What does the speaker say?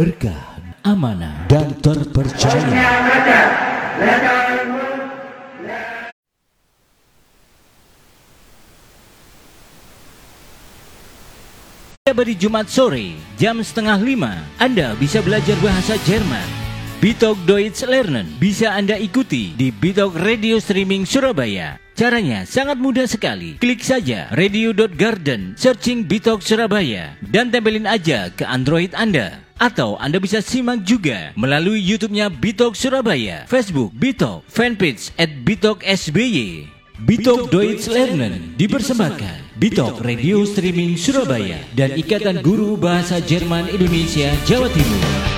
berkah, amanah, dan terpercaya. Pada Jumat sore, jam 4:30, Anda bisa belajar bahasa Jerman. BiTalk Deutsch Lernen bisa Anda ikuti di BiTalk Radio Streaming Surabaya. Caranya sangat mudah sekali. Klik saja radio.garden, searching BiTalk Surabaya, dan tempelin aja ke Android Anda. Atau Anda bisa simak juga melalui YouTube-nya BiTalk Surabaya, Facebook BiTalk, fanpage @BiTalkSBY. BiTalk Deutsch Lernen dipersembahkan BiTalk Radio Streaming Surabaya dan Ikatan Guru Bahasa Jerman Indonesia Jawa Timur.